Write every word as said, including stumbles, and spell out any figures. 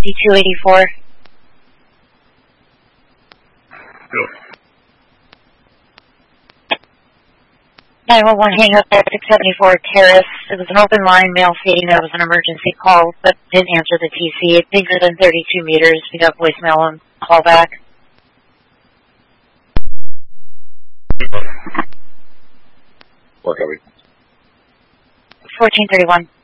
fifty-two eighty-four. Go. nine one one hang up at six seventy-four Terrace. It was an open line, male stating that it was an emergency call, but didn't answer the T C. It's bigger than thirty-two meters. We got voicemail and call back. Work, Abby. fourteen thirty-one.